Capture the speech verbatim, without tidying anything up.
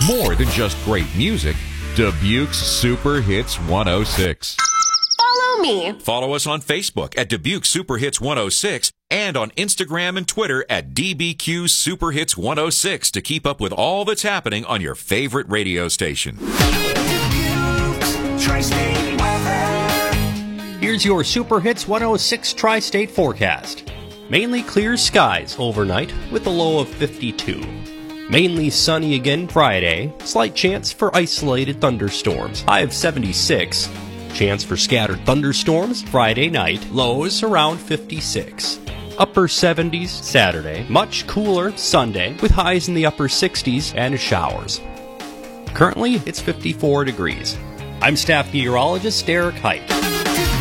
More than just great music, Dubuque's Super Hits one oh six. Follow me. Follow us on Facebook at Dubuque Super Hits one oh six and on Instagram and Twitter at D B Q Super Hits one oh six to keep up with all that's happening on your favorite radio station. Here's your Super Hits one oh six Tri-State forecast. Mainly clear skies overnight with a low of fifty-two. Mainly sunny again Friday. Slight chance for isolated thunderstorms. High of seventy-six. Chance for scattered thunderstorms Friday night. Lows around fifty-six. Upper seventies Saturday. Much cooler Sunday with highs in the upper sixties and showers. Currently, it's fifty-four degrees. I'm staff meteorologist Derek Height.